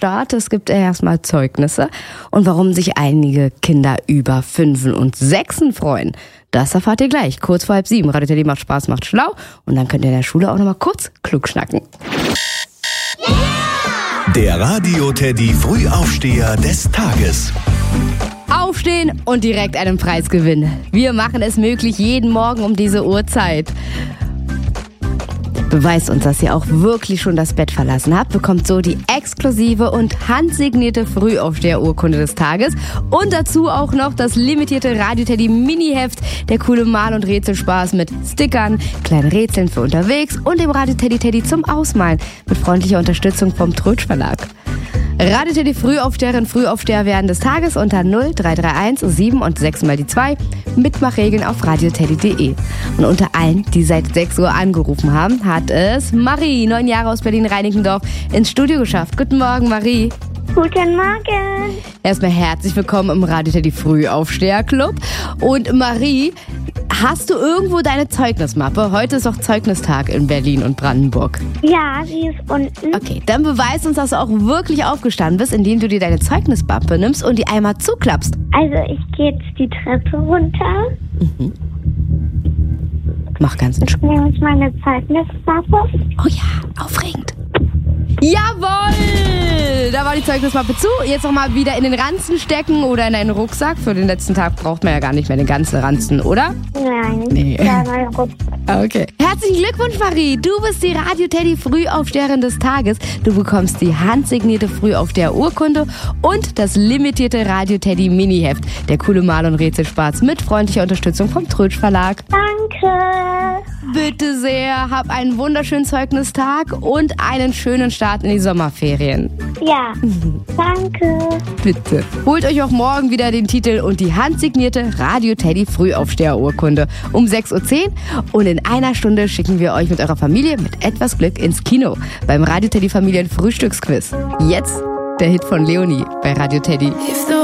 Start. Es gibt erstmal Zeugnisse. Und warum sich einige Kinder über 5 und 6 freuen, das erfahrt ihr gleich. Kurz vor 6:30. Radio Teddy macht Spaß, macht schlau. Und dann könnt ihr in der Schule auch nochmal kurz klug schnacken. Der Radio Teddy Frühaufsteher des Tages. Aufstehen und direkt einen Preis gewinnen. Wir machen es möglich jeden Morgen um diese Uhrzeit. Beweist uns, dass ihr auch wirklich schon das Bett verlassen habt, bekommt so die exklusive und handsignierte Frühaufsteher-Urkunde des Tages und dazu auch noch das limitierte Radio Teddy Mini-Heft, der coole Mal- und Rätselspaß mit Stickern, kleinen Rätseln für unterwegs und dem Radio Teddy zum Ausmalen mit freundlicher Unterstützung vom Trötsch Verlag. Radio Teddy Frühaufsteherin, Frühaufsteher werden des Tages unter 0331 7 und 6 mal die 2. Mitmachregeln auf radioteddy.de. Und unter allen, die seit 6 Uhr angerufen haben, hat es Marie, 9 Jahre aus Berlin-Reinickendorf, ins Studio geschafft. Guten Morgen, Marie. Guten Morgen. Erstmal herzlich willkommen im Radio Teddy Frühaufsteher-Club. Und Marie, hast du irgendwo deine Zeugnismappe? Heute ist auch Zeugnistag in Berlin und Brandenburg. Ja, sie ist unten. Okay, dann beweis uns, dass du auch wirklich aufgestanden bist, indem du dir deine Zeugnismappe nimmst und die einmal zuklappst. Also ich gehe jetzt die Treppe runter. Mach ganz Ich entspannt. nehme jetzt meine Zeugnismappe. Oh ja, aufregend. Jawohl! Da war die Zeugnismappe zu. Jetzt nochmal wieder in den Ranzen stecken oder in einen Rucksack. Für den letzten Tag braucht man ja gar nicht mehr den ganzen Ranzen, oder? Nein. Nee. Ja, mein Rucksack. Okay. Herzlichen Glückwunsch, Marie. Du bist die Radio Teddy Frühaufsteherin des Tages. Du bekommst die handsignierte Frühaufsteher-Urkunde und das limitierte Radio Teddy Mini-Heft. Der coole Mal- und Rätselspaß mit freundlicher Unterstützung vom Trötsch Verlag. Danke. Bitte sehr, hab einen wunderschönen Zeugnistag und einen schönen Start in die Sommerferien. Ja, danke. Bitte. Holt euch auch morgen wieder den Titel und die handsignierte Radio Teddy Frühaufsteher-Urkunde um 6:10 Uhr. Und in einer Stunde schicken wir euch mit eurer Familie mit etwas Glück ins Kino beim Radio Teddy Familien Frühstücksquiz. Jetzt der Hit von Leonie bei Radio Teddy.